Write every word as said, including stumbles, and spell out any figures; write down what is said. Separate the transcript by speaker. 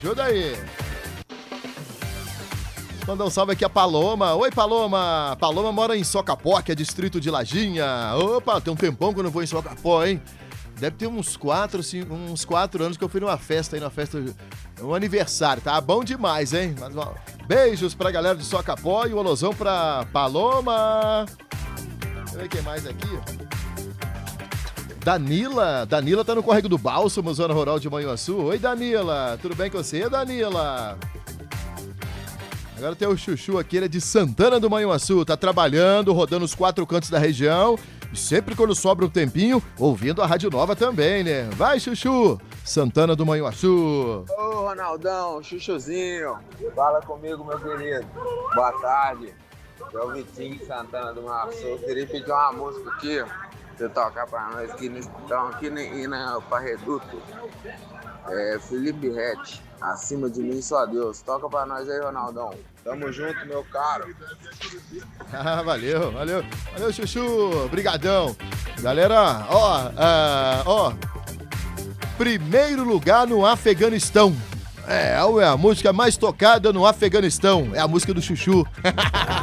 Speaker 1: Ajuda aí. Mandar um salve aqui a Paloma. Oi, Paloma. Paloma mora em Socapó, que é distrito de Lajinha. Opa, tem um tempão que eu não vou em Socapó, hein? Deve ter uns quatro, cinco, uns quatro anos que eu fui numa festa aí, numa festa, um aniversário. Tá bom demais, hein? Mas, ó, beijos pra galera de Socapó e um alôzão pra Paloma. Deixa eu ver quem mais aqui. Danila. Danila tá no Córrego do Bálsamo, Zona Rural de Manhuaçu. Oi, Danila. Tudo bem com você, Danila? Agora tem o Chuchu aqui, ele é de Santana do Manhuaçu. Tá trabalhando, rodando os quatro cantos da região. E sempre quando sobra um tempinho, ouvindo a Rádio Nova também, né? Vai, Chuchu! Santana do Manhuaçu.
Speaker 2: Ô, Ronaldão, Chuchuzinho. Fala comigo, meu querido. Boa tarde. É o Vitinho de Santana do Manhuaçu. Eu queria pedir uma música aqui, você tocar pra nós aqui no Estão, aqui na, na Parreduto. É Felipe Rett, Acima de Mim Só Deus. Toca pra nós aí, Ronaldão. Tamo junto, meu caro.
Speaker 1: Ah, valeu, valeu. Valeu, Chuchu. Brigadão. Galera, ó, uh, ó. Primeiro lugar no Afeganistão. É, é a música mais tocada no Afeganistão. É a música do Chuchu.